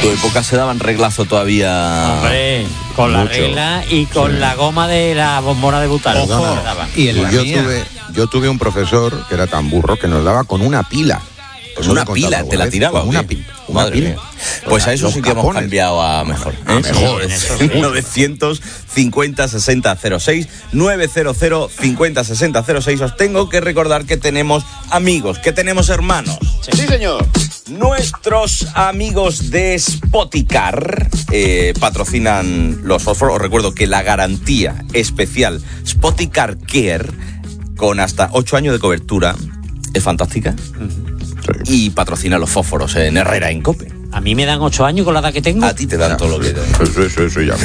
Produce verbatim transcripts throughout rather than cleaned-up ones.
tu época se daban reglazo todavía. Hombre, con la mucho. regla y con sí. la goma de la bombona de butano. Ojo, y en la yo mía. tuve yo tuve un profesor que era tan burro que nos daba con una pila. Con una pila, te la tiraba. Con una pila. Una Madre pila. Mía. Pues a eso sí que capones. hemos cambiado a mejor. A ¿eh? mejor. novecientos cincuenta sesenta cero seis, novecientos cincuenta sesenta cero seis. Os tengo que recordar que tenemos amigos, que tenemos hermanos. Sí, sí señor. Nuestros amigos de Spoticar eh, patrocinan los fósforos. Os recuerdo que la garantía especial Spoticar Care, con hasta ocho años de cobertura, es fantástica. Uh-huh. Sí. Y patrocina los fósforos en Herrera, en COPE. A mí me dan ocho años con la edad que tengo. A ti te dan ya, todo lo que te dan. Sí, sí, sí, ya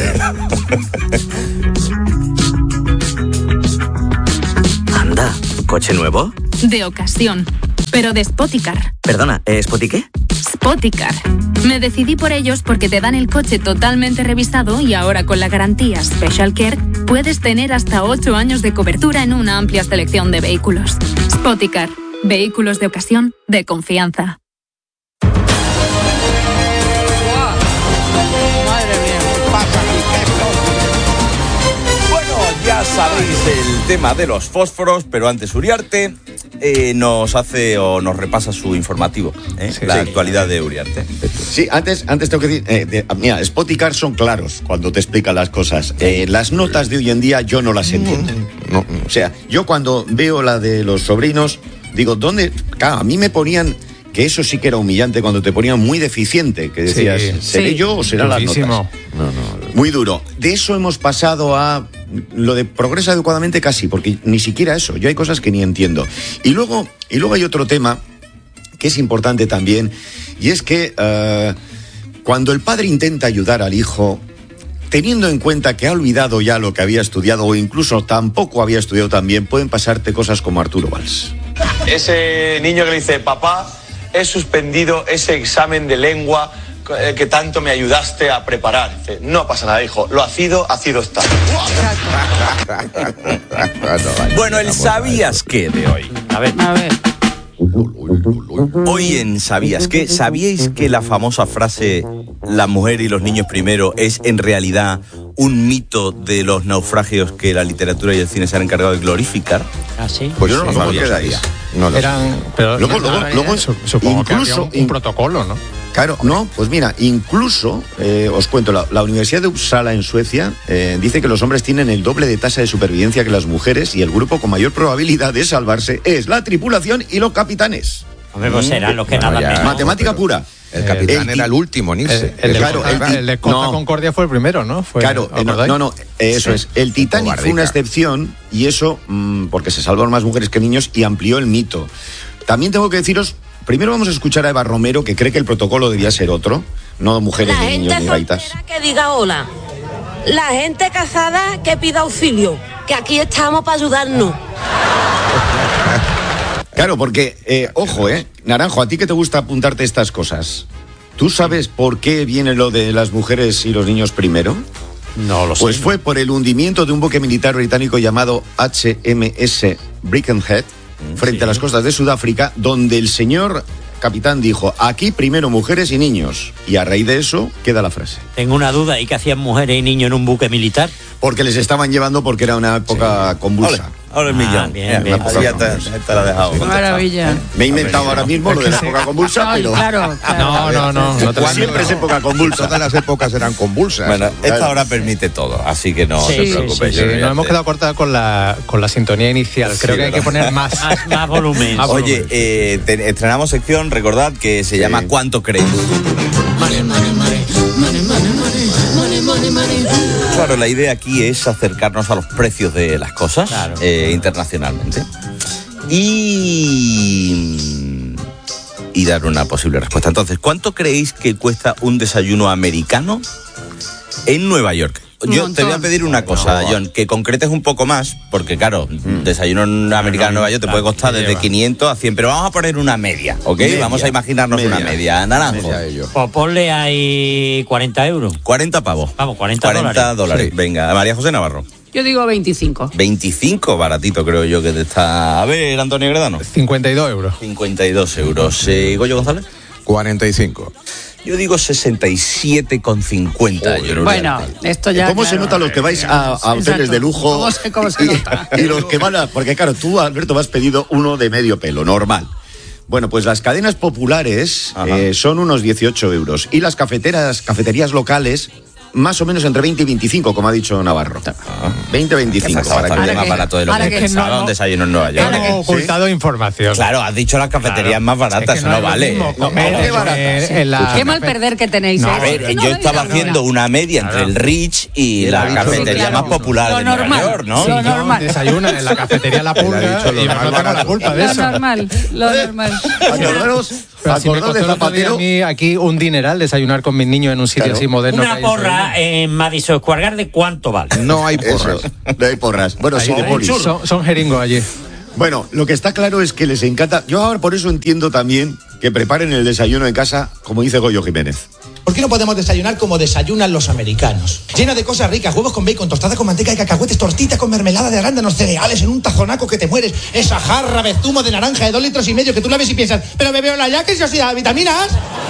Anda, ¿coche nuevo? De ocasión, pero de Spoticar. Perdona, ¿eh, ¿Spoti qué? Spoticar. Me decidí por ellos porque te dan el coche totalmente revisado y ahora con la garantía Special Care puedes tener hasta ocho años de cobertura en una amplia selección de vehículos. Spoticar. Vehículos de ocasión de confianza. Ya sabéis el tema de los fósforos, pero antes Uriarte eh, nos hace o nos repasa su informativo, ¿eh? sí, la sí. actualidad de Uriarte. Sí, antes, antes tengo que decir, eh, de, mira, Spoticar son claros cuando te explican las cosas. Eh, las notas de hoy en día yo no las entiendo. No, no. O sea, yo cuando veo la de los sobrinos, digo, ¿dónde? Claro, a mí me ponían... que eso sí que era humillante cuando te ponían muy deficiente, que decías, sí, ¿seré sí. yo o serán las notas? No, no, muy duro. De eso hemos pasado a lo de progresa adecuadamente casi, porque ni siquiera eso, yo hay cosas que ni entiendo. Y luego, y luego hay otro tema que es importante también, y es que uh, cuando el padre intenta ayudar al hijo, teniendo en cuenta que ha olvidado ya lo que había estudiado o incluso tampoco había estudiado tan bien, pueden pasarte cosas como Arturo Valls. Ese niño que le dice, papá, he suspendido ese examen de lengua que tanto me ayudaste a preparar. Dice, no pasa nada, hijo, lo hacido, hacido está. Bueno, el ¿sabías qué de hoy? A ver, a ver. Hoy en ¿sabías qué? ¿Sabíais que la famosa frase la mujer y los niños primero es en realidad un mito de los naufragios que la literatura y el cine se han encargado de glorificar? ¿Ah, sí? Pues yo no sí, lo sabía. No lo Eran, pero luego, luego, luego, supongo incluso, que había un, un protocolo, ¿no? Claro, no, pues mira, incluso, eh, os cuento, la, la Universidad de Uppsala en Suecia eh, dice que los hombres tienen el doble de tasa de supervivencia que las mujeres y el grupo con mayor probabilidad de salvarse es la tripulación y los capitanes. Hombre, pues serán los que bueno, nadan menos. Matemática pero, pura. El capitán el, era el último en irse. El, el, de, claro, Costa, el, el de Costa no, Concordia fue el primero, ¿no? Fue, claro, no, no, no, eso sí. es. El Titanic fue una excepción y eso, mmm, porque se salvaron más mujeres que niños y amplió el mito. También tengo que deciros, primero vamos a escuchar a Eva Romero, que cree que el protocolo debía ser otro, no mujeres, ni niños, ni gaitas. La gente que diga hola, la gente casada que pida auxilio, que aquí estamos para ayudarnos. Claro, porque, eh, ojo, eh, Naranjo, a ti que te gusta apuntarte estas cosas, ¿tú sabes por qué viene lo de las mujeres y los niños primero? No lo sé. Pues fue por el hundimiento de un buque militar británico llamado H M S Birkenhead, frente sí. a las costas de Sudáfrica, donde el señor capitán dijo, aquí primero mujeres y niños, y a raíz de eso queda la frase. Tengo una duda, ¿y qué hacían mujeres y niños en un buque militar? Porque les estaban llevando porque era una época sí. convulsa. Ahora el millón. Ah, bien, bien. Ya te, te la he dejado. Sí. Maravilla. Me he inventado ahora mismo lo de la época convulsa, Ay, pero... Claro, claro. No, no, no. no te siempre es época convulsa. Todas las épocas eran convulsas. Bueno, esta hora permite todo, así que no sí, te preocupes. Sí, sí, sí. Nos hemos quedado cortados con la, con la sintonía inicial. Creo sí, que hay que poner más, más, más volumen. Más Oye, volumen. eh, te, estrenamos sección, recordad, que se sí. llama ¿Cuánto crees? Money, money, money, money, money, money, money, money, money. Claro, la idea aquí es acercarnos a los precios de las cosas claro. eh, internacionalmente y, y dar una posible respuesta. Entonces, ¿cuánto creéis que cuesta un desayuno americano en Nueva York? Yo te voy a pedir una cosa, John, que concretes un poco más, porque claro, mm. desayuno americano en Nueva York te puede costar desde quinientos a cien, pero vamos a poner una media, ¿ok? Media. Vamos a imaginarnos media. una media. Naranjo. Media pues ponle ahí cuarenta euros. cuarenta pavos. Vamos, cuarenta, cuarenta dólares. Sí. Venga, María José Navarro. Yo digo veinticinco. veinticinco, baratito creo yo que te está... A ver, Antonio Gredano. cincuenta y dos euros. cincuenta y dos euros. Eh, ¿Goyo González? cuarenta y cinco. Yo digo sesenta y siete con cincuenta. Yo no Bueno, esto ya... ¿Cómo claro. se nota los que vais a, a hoteles Exacto. de lujo? ¿Cómo se, cómo se nota? Y los que van a... Porque claro, tú, Alberto, me has pedido uno de medio pelo, normal. Bueno, pues las cadenas populares eh, son unos dieciocho euros. Y las cafeteras, cafeterías locales, más o menos entre veinte y veinticinco, como ha dicho Navarro. veinte a veinticinco. Está bastante más barato de lo que pensaba un desayuno en Nueva York. Hemos ocultado información. Claro, has dicho las cafeterías más baratas, eso no vale. Qué baratas. Qué mal perder que tenéis. No, ¿eh? a ver, No yo lo estaba digas, haciendo no. una media entre el Rich y la cafetería más popular Lo de Nueva normal, York, ¿no? lo normal. Desayuna en la cafetería La Pulga y yo no tengo la culpa de Lo eso. normal, lo normal. Acordaros, Pero así me acordaros costó de el otro día Zapatero. a mí aquí un dineral desayunar con mis niños en un sitio Claro. así moderno. que Una hay en porra en Madison Square Garden, ¿cuánto vale? No hay Eso, porras. no hay porras. Bueno, sí, de Sevilla. polis. Son, son jeringos allí. Bueno, lo que está claro es que les encanta. Yo ahora por eso entiendo también que preparen el desayuno en casa, como dice Goyo Jiménez. ¿Por qué no podemos desayunar como desayunan los americanos? Lleno de cosas ricas, huevos con bacon, tostada con manteca y cacahuetes, tortita con mermelada de arándanos, cereales en un tazonaco que te mueres, esa jarra de zumo de naranja de dos litros y medio que tú la ves y piensas, pero me veo la ya que yo soy de vitaminas.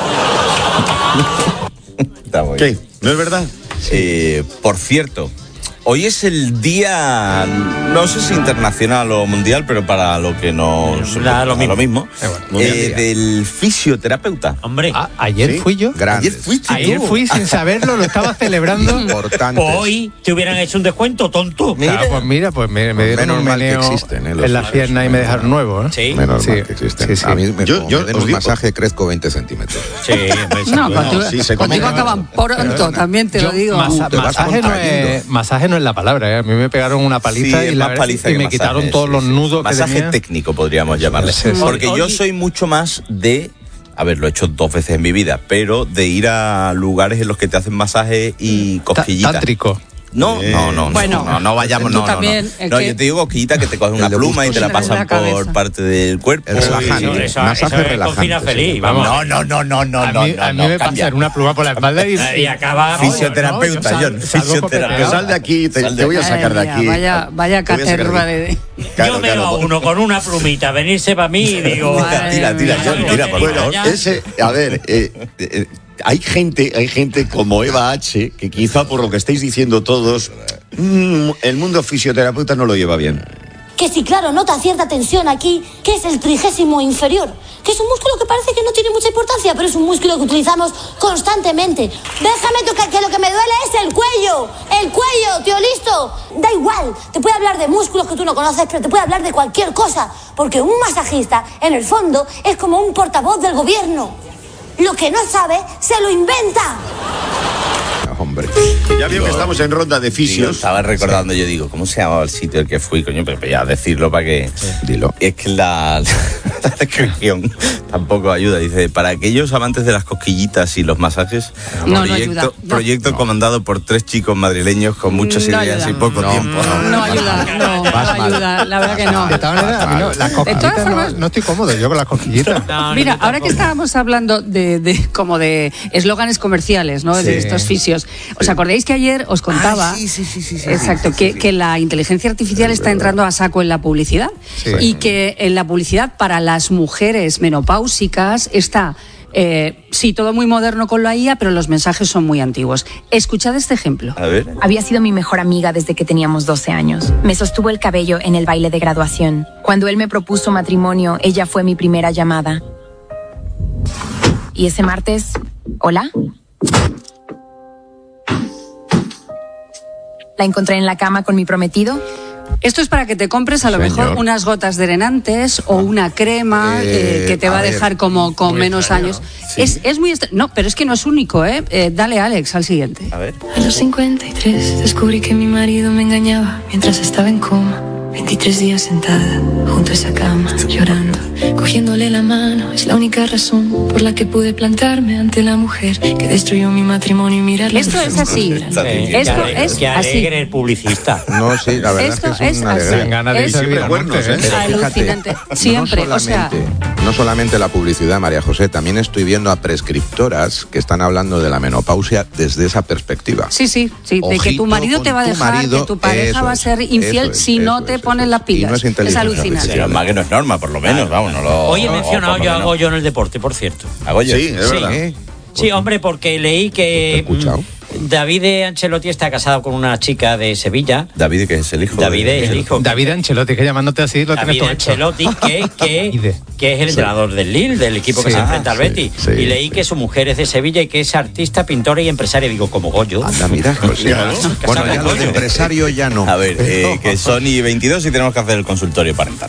Está muy ¿Qué? bien. ¿No es verdad? Eh, por cierto, hoy es el día, no sé si internacional o mundial, pero para lo que nos... Da lo para mismo. eh, del fisioterapeuta. Hombre, Ah, ayer ¿Sí? fui yo. Grandes. Ayer fuiste Ayer tú. fui sin saberlo, lo estaba celebrando. Importantes. hoy te hubieran hecho un descuento, tonto. Claro, pues mira, pues me, me dieron Menos un mal que meneo existen, ¿eh? Los en la pierna y me dejaron nuevo, ¿eh? Sí, Menos Sí, mal que existen. sí, sí. A mí me, Yo- como yo me den os un digo- masaje crezco veinte centímetros. sí, hombre, No, bueno. contigo, sí, se contigo come. acaban pronto, también te Yo, lo digo. masa- Te vas masaje, no contrayendo. es, masaje no es la palabra, ¿eh? A mí me pegaron una paliza Sí, y, es la más verdad- paliza y que me masaje, quitaron sí, todos los sí. nudos que Masaje tenía. técnico podríamos llamarle. Sí, sí. Porque Hoy- yo hoy- soy mucho más de... A ver, lo he hecho dos veces en mi vida, pero de ir a lugares en los que te hacen masaje y Ta- cosquillitas. Tántrico. No, no, no, Bueno, no, no, no vayamos, tú no, no, no. también, es No, que- yo te digo cosquillita que te cogen una El de pluma y te la gusto, sí. En pasan la por cabeza. parte del cuerpo. Es relajante. y- Eso, Masaje eso es relajante, cocina sí. feliz, Vamos. vamos. No, no, no, no, A no, mí, no, a mí no, me cambia. pasan una pluma por la espalda y, Y acaba... Fisioterapeuta, No, yo John, sal- salgo fisioterapeuta. copeteado. Sal de aquí, te, Sal de te voy a aquí. sacar de Madre aquí. mía, Vaya, vaya Te voy a sacar caterva aquí. de... Claro, Yo veo claro. a uno con una plumita venirse para mí y digo... Madre Tira, tira, mía. John, tira, por Bueno, favor. Ya. ese, a ver, eh, eh, hay gente, hay gente como Eva H, que quizá por lo que estáis diciendo todos, mm, el mundo fisioterapeuta no lo lleva bien. Que sí, claro, nota cierta tensión aquí, que es el trigésimo inferior, que es un músculo que parece que no tiene mucha importancia, pero es un músculo que utilizamos constantemente. Déjame tocar, que lo que me duele es el cuello, el cuello, tío, listo. Da igual, te puede hablar de músculos que tú no conoces, pero te puede hablar de cualquier cosa, porque un masajista, en el fondo, es como un portavoz del gobierno. Lo que no sabe, se lo inventa. Hombre. Ya veo que estamos en ronda de Digo, fisios. estaba recordando, yo digo, ¿cómo se llamaba el sitio al que fui, coño? Pero ya decirlo para que... Dilo. Es que la, la descripción tampoco ayuda. Dice, para aquellos amantes de las cosquillitas y los masajes, No, no proyecto, ayuda. No. proyecto comandado por tres chicos madrileños con muchas No ideas ayuda. y poco No, tiempo. no. No ayuda, no, no Vas mal. ayuda, la verdad que no. De todas maneras, a mí no, las cosquillitas formas- no, no estoy cómodo yo con las cosquillitas. Mira, ahora que estábamos hablando de, de como de eslóganes comerciales, ¿no? Sí. De estos fisios. ¿Os acordáis que ayer os contaba? Ah, sí, sí, sí, sí, sí, Exacto, sí, que, sí, sí. que la inteligencia artificial está entrando a saco en la publicidad Sí. y que en la publicidad para las mujeres menopáusicas está eh, sí, todo muy moderno con la I A, pero los mensajes son muy antiguos. Escuchad este ejemplo. A ver. Había sido mi mejor amiga desde que teníamos doce años. Me sostuvo el cabello en el baile de graduación. Cuando él me propuso matrimonio, ella fue mi primera llamada. Y ese martes, ¿hola? La encontré en la cama con mi prometido. Esto es para que te compres a lo Señor. mejor unas gotas drenantes o una crema Eh, eh, que te a va a ver, dejar como con muy menos extraño. años. Es, es muy extra- No, pero es que no es único, ¿eh? Eh, Dale, Alex, al siguiente. A ver. A los cincuenta y tres descubrí que mi marido me engañaba mientras estaba en coma. veintitrés días sentada junto a esa cama, llorando, cogiéndole la mano. Es la única razón por la que pude plantarme ante la mujer que destruyó mi matrimonio y mirarla. Esto es así. Esto es que así. alegre el publicista. No, sí, la verdad Esto es que es, es una así. alegría. Dan ganas de Es- servir al monte, ¿eh? Pero fíjate, Alucinante. Siempre, no o sea- solamente, no solamente la publicidad, María José, también estoy viendo a prescriptoras que están hablando de la menopausia desde esa perspectiva. Sí, sí, sí, de que Ojito tu marido con te va a tu dejar, marido, que tu pareja eso va a es, ser infiel eso es, si no eso te es, pones eso las es. Y pilas. no es es inteligencia alucinante. artificial. Pero más que no es norma, por lo menos, vamos, no lo... Hoy he o- o mencionado por lo yo a menos. Goyo en el deporte, por cierto. ¿A Goyo? Sí, es verdad. ¿Eh? Sí, hombre, porque leí que mm, David Ancelotti está casado con una chica de Sevilla. David, que es el hijo. David de... es el hijo. David Ancelotti, que llamándote así lo David tienes todo hecho. Ancelotti, que, que, que es el entrenador del Lille, del equipo que Sí. se enfrenta al Sí, Betis. sí, y leí que su mujer es de Sevilla y que es artista, pintora y empresaria. Digo, como Goyo. Anda, mira, pues ya. Claro. Bueno, ya lo de empresario ya no. A ver, eh, que son y veintidós y tenemos que hacer el consultorio parental.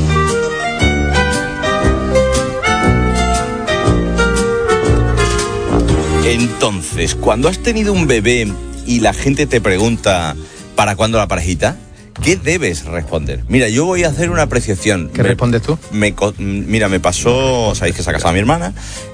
Entonces, cuando has tenido un bebé y la gente te pregunta ¿para cuándo la parejita?, ¿qué debes responder? Mira, yo voy a hacer una apreciación. ¿Qué respondes tú? Me, mira, me pasó, sabéis que se ha casado mi hermana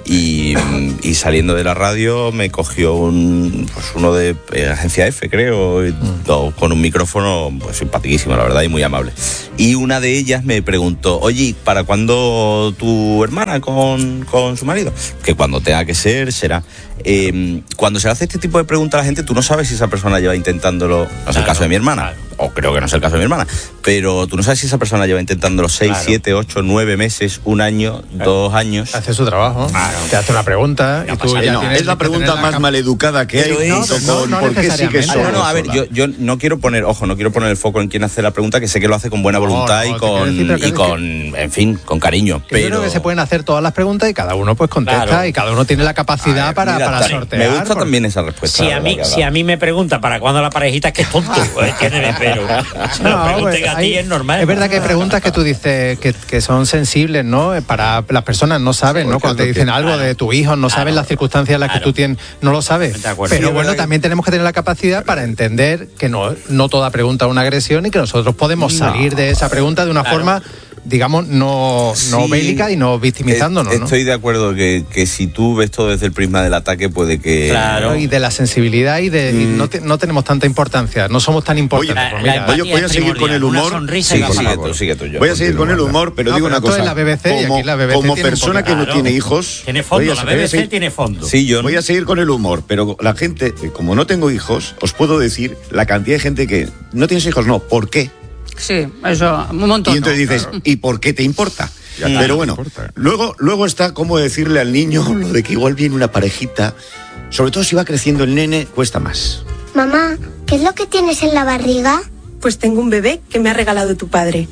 y, y saliendo de la radio me cogió un, pues uno de eh, Agencia F, creo, y, mm. con un micrófono pues simpaticísimo, la verdad, y muy amable. Y una de ellas me preguntó, oye, ¿para cuándo tu hermana con, con su marido? Que cuando tenga que ser, será. Eh, cuando se hace este tipo de preguntas a la gente, tú no sabes si esa persona lleva intentándolo, no es claro, el caso de mi hermana, claro. o creo que no es el caso de mi hermana, pero tú no sabes si esa persona lleva intentándolo seis, claro. siete, ocho, nueve meses, un año, claro. dos años. Hace su trabajo, claro. te hace una pregunta y tú ya no, tienes es la pregunta más maleducada que hay. No, no, no, ¿Por qué sí que no, no, a ver, yo, yo no quiero poner, ojo, no quiero poner el foco en quién hace la pregunta, que sé que lo hace con buena voluntad no, no, y con, decir, y con que, en fin, con cariño. Que pero yo creo que se pueden hacer todas las preguntas y cada uno pues contesta, claro. y cada uno tiene la capacidad ver, para, mira, para sortear. Me gusta por... también esa respuesta. Si a mí, si a mí me pregunta para cuándo la parejita, es que es tonto, pues, tiene pero. Se lo no, pregunten pues, a ti, es normal. Es verdad que hay preguntas que tú dices que, que son sensibles, ¿no? Para las personas no saben, sí, ¿no? Cuando te dicen algo claro. de tu hijo, no claro. saben las circunstancias en las claro. que tú tienes, no lo sabes. Pero bueno, también tenemos que tener la capacidad para entender que no, no toda pregunta es una agresión y que nosotros podemos no. salir de esa pregunta de una claro. forma, digamos, no, no sí, bélica y no victimizándonos, ¿no? Estoy de acuerdo que, que si tú ves todo desde el prisma del ataque puede que... Claro. Y de la sensibilidad y de... Mm. Y no, te, no tenemos tanta importancia, no somos tan importantes. Oye, la, la yo voy a seguir con el humor. Sí, sigue tú, sigue tú, yo. Voy a seguir con el humor, pero no, digo pero una cosa. La B B C, como, y aquí la B B C como persona que claro. no tiene hijos... Tiene fondo, la B B C seguir, tiene fondo. Sí, yo voy a seguir con el humor, pero la gente, como no tengo hijos, os puedo decir la cantidad de gente que... No tienes hijos, no, ¿por qué? Sí, eso, un montón. Y entonces no, dices, claro. ¿y por qué te importa? Ya, pero claro, bueno, importa. luego, luego está cómo decirle al niño lo de que igual viene una parejita. Sobre todo si va creciendo el nene, cuesta más. Mamá, ¿qué es lo que tienes en la barriga? Pues tengo un bebé que me ha regalado tu padre.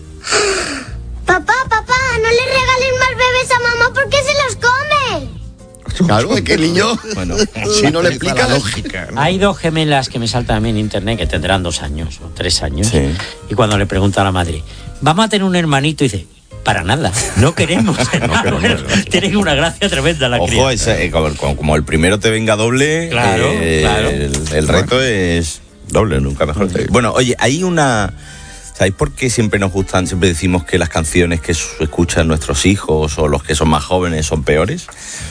Papá, papá, no le regalen más bebés a mamá porque se los come. Claro, es que el niño, bueno, si no le explica la lógica. ¿No? Hay dos gemelas que me saltan a mí en internet que tendrán dos años o tres años. Sí. Y cuando le pregunta a la madre, ¿vamos a tener un hermanito? Y dice, para nada, no queremos. no queremos. Tiene una gracia tremenda la Ojo, ese, como, como el primero te venga doble, claro, eh, claro. El, el reto bueno. es doble, nunca mejor. Sí. Bueno, oye, hay una... ¿Sabéis por qué siempre nos gustan, siempre decimos que las canciones que escuchan nuestros hijos o los que son más jóvenes son peores?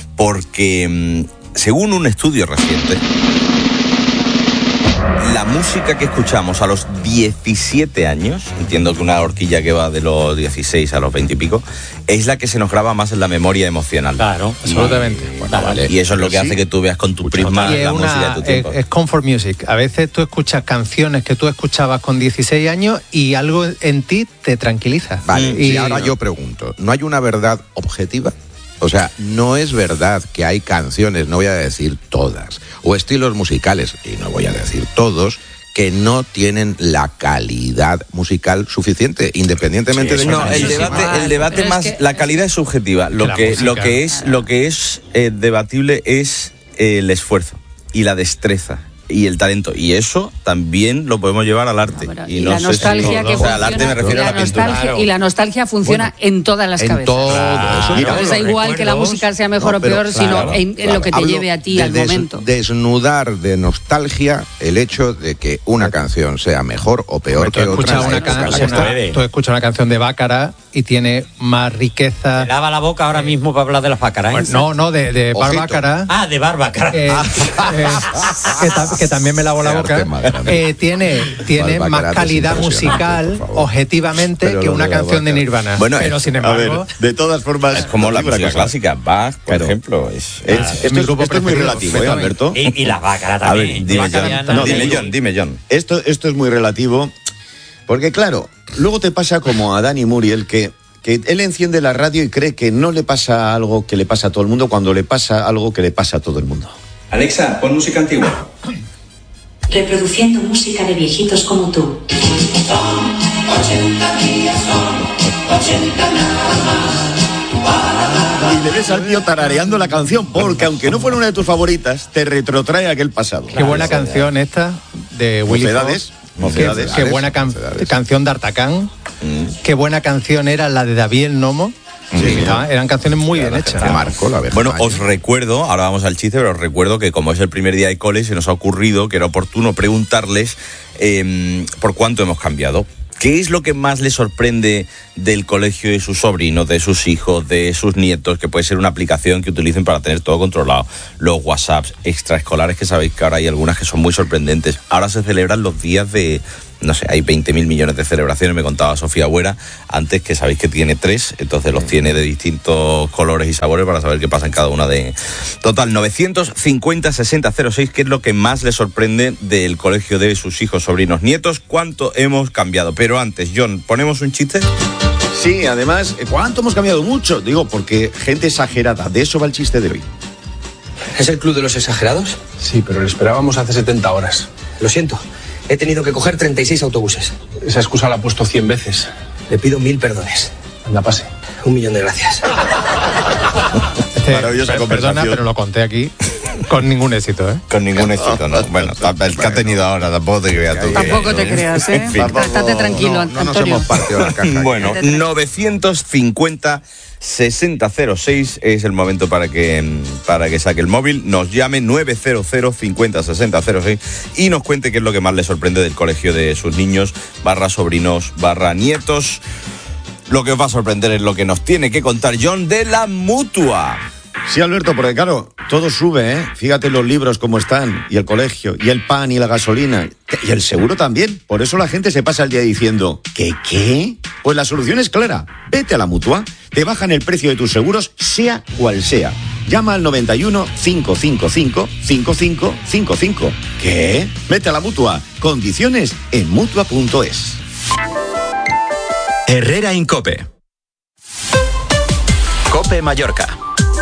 Porque, según un estudio reciente, la música que escuchamos a los diecisiete años, entiendo que una horquilla que va de los dieciséis a los veinte y pico, es la que se nos graba más en la memoria emocional. Claro, absolutamente. Bueno, claro. Vale. Y eso es lo que sí. hace que tú veas con tu prisma la una, música de tu tiempo. Es, es comfort music. A veces tú escuchas canciones que tú escuchabas con dieciséis años y algo en ti te tranquiliza. Vale, y y ahora yo pregunto, ¿no hay una verdad objetiva? O sea, no es verdad que hay canciones, no voy a decir todas, o estilos musicales, y no voy a decir todos, que no tienen la calidad musical suficiente, independientemente sí, de... No, el debate, el debate más... Es que, la calidad es subjetiva. Lo que, música, lo que es, lo que es eh, debatible es eh, el esfuerzo y la destreza y el talento, y eso también lo podemos llevar al arte. No, y, y no la nostalgia si, que o funciona, sea, al arte me refiero la a la pintura. Nostalgia, y la nostalgia funciona bueno, en todas las en cabezas. Todo eso, mira, no les da igual recuerdos, que la música sea mejor no, pero, o peor, claro, sino en, en claro, lo que te Hablo lleve a ti de al des, momento. Desnudar de nostalgia el hecho de que una canción sea mejor o peor tú que otra. Una can, una, tú escuchas una canción de Bácara y tiene más riqueza. Te lava la boca ahora mismo para hablar de las Bácaras. Bueno, no, no, de, de Bar Bácara. Ah, de Bar Bácara. Eh, eh, que, ta, que también me lavo la boca. Eh, tiene tiene más calidad musical objetivamente pero que una canción de Nirvana. Bueno, pero sin embargo, ver, de todas formas es como la música clásica, Bach, por claro. ejemplo, es, es, es esto, es, esto es muy relativo, ¿eh, Alberto? Y, y la Bácara también. A ver, dime, Bácara John, no, dime John, dime John. Esto esto es muy relativo porque claro, luego te pasa como a Dani Muriel que que él enciende la radio y cree que no le pasa algo que le pasa a todo el mundo cuando le pasa algo que le pasa a todo el mundo. Alexa, pon música antigua. Reproduciendo música de viejitos como tú. ochenta días son, ochenta nada más. Y le ves al tío tarareando la canción, porque aunque no fuera una de tus favoritas, te retrotrae a aquel pasado. Qué buena canción esta de Willy Mocedades. Fox. Mocedades. Qué, qué buena can- canción de Artacán. Mm. Qué buena canción era la de David el Nomo. Sí, ¿no? Eran canciones muy bien hechas. Marcó la verdad. Bueno, os recuerdo, ahora vamos al chiste, pero os recuerdo que como es el primer día de cole, se nos ha ocurrido que era oportuno preguntarles eh, por cuánto hemos cambiado. ¿Qué es lo que más les sorprende del colegio de sus sobrinos, de sus hijos, de sus nietos? Que puede ser una aplicación que utilicen para tener todo controlado. Los WhatsApps extraescolares, que sabéis que ahora hay algunas que son muy sorprendentes. Ahora se celebran los días de... No sé, hay veinte mil millones de celebraciones, me contaba Sofía Buera, antes, que sabéis que tiene tres, entonces los tiene de distintos colores y sabores para saber qué pasa en cada una de... Total, novecientos cincuenta sesenta cero seis, ¿qué es lo que más les sorprende del colegio de sus hijos, sobrinos, nietos? ¿Cuánto hemos cambiado? Pero antes, John, ¿ponemos un chiste? Sí, además, ¿cuánto hemos cambiado? Mucho, digo, porque gente exagerada, de eso va el chiste de hoy. ¿Es el club de los exagerados? Sí, pero lo esperábamos hace setenta horas. Lo siento. He tenido que coger treinta y seis autobuses. Esa excusa la he puesto cien veces. Le pido mil perdones. Anda, pase. Un millón de gracias. Este, Maravillosa per- Perdona, pero lo conté aquí con ningún éxito, ¿eh? Con ningún éxito, ¿no? Bueno, el que ha tenido ahora, tampoco te creas tú. Tampoco te creas, ¿eh? En fin. Estate tranquilo, no, no nos Antonio. hemos partido la caja. Bueno, novecientos cincuenta sesenta cero seis es el momento para que para que saque el móvil, nos llame nueve cero cero cincuenta sesenta cero seis y nos cuente qué es lo que más le sorprende del colegio de sus niños, barra sobrinos, barra nietos. Lo que os va a sorprender es lo que nos tiene que contar John de la Mutua. Sí, Alberto, porque claro, todo sube, ¿eh? Fíjate los libros cómo están, y el colegio, y el pan, y la gasolina, y el seguro también. Por eso la gente se pasa el día diciendo, ¿qué, qué? Pues la solución es clara. Vete a la Mutua, te bajan el precio de tus seguros, sea cual sea. Llama al noventa y uno, cinco cinco cinco, cinco cinco cinco cinco. ¿Qué? Vete a la Mutua. Condiciones en mutua punto es. Herrera Incope. Cope Mallorca.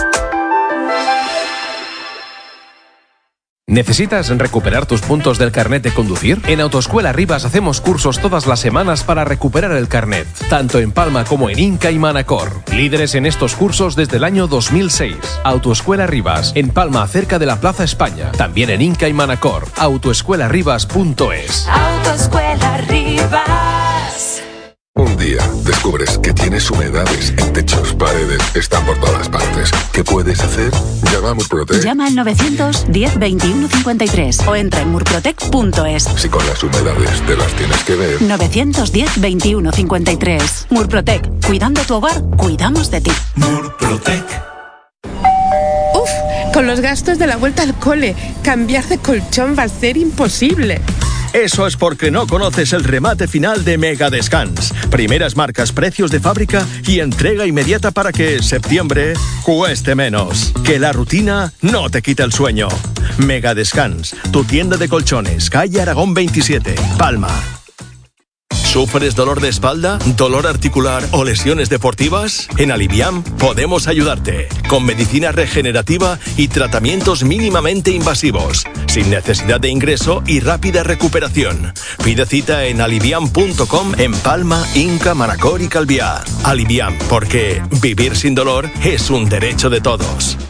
¿Necesitas recuperar tus puntos del carnet de conducir? En Autoescuela Rivas hacemos cursos todas las semanas para recuperar el carnet, tanto en Palma como en Inca y Manacor. Líderes en estos cursos desde el año dos mil seis. Autoescuela Rivas, en Palma, cerca de la Plaza España. También en Inca y Manacor. autoescuela rivas punto es. Autoescuela Rivas. Un día descubres que tienes humedades en techos, paredes, están por todas partes. ¿Qué puedes hacer? Llama a Murprotec. Llama al novecientos diez veintiuno cincuenta y tres o entra en murprotec punto es. Si con las humedades te las tienes que ver. novecientos diez veintiuno cincuenta y tres. Murprotec. Cuidando tu hogar, cuidamos de ti. Murprotec. Uf, con los gastos de la vuelta al cole, cambiar de colchón va a ser imposible. Eso es porque no conoces el remate final de Mega Descans. Primeras marcas, precios de fábrica y entrega inmediata para que septiembre cueste menos. Que la rutina no te quite el sueño. Mega Descans, tu tienda de colchones, calle Aragón veintisiete, Palma. ¿Sufres dolor de espalda, dolor articular o lesiones deportivas? En Aliviam podemos ayudarte, con medicina regenerativa y tratamientos mínimamente invasivos, sin necesidad de ingreso y rápida recuperación. Pide cita en aliviam punto com en Palma, Inca, Manacor y Calviá. Aliviam, porque vivir sin dolor es un derecho de todos.